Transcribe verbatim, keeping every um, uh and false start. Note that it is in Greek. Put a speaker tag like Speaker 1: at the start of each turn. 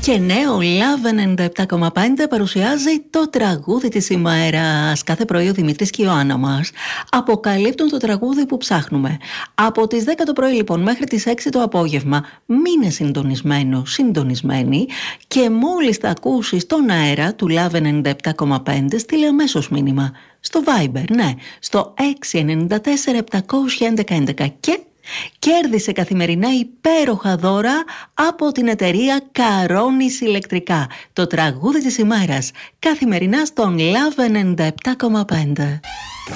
Speaker 1: Και ναι, ο Love ενενήντα επτά κόμμα πέντε παρουσιάζει το τραγούδι της ημέρας. Κάθε πρωί ο Δημήτρης και η Ιωάννα μας αποκαλύπτουν το τραγούδι που ψάχνουμε. Από τις δέκα το πρωί λοιπόν μέχρι τις έξι το απόγευμα μείνε συντονισμένο, συντονισμένη και μόλις θα ακούσεις τον αέρα του Love ενενήντα επτά κόμμα πέντε στείλε αμέσως μήνυμα στο Viber, ναι, στο έξι εννιά τέσσερα επτακόσια έντεκα έντεκα και κέρδισε καθημερινά υπέροχα δώρα από την εταιρεία Καρόνις Ηλεκτρικά. Το τραγούδι της ημέρας καθημερινά στον Love ενενήντα επτά κόμμα πέντε.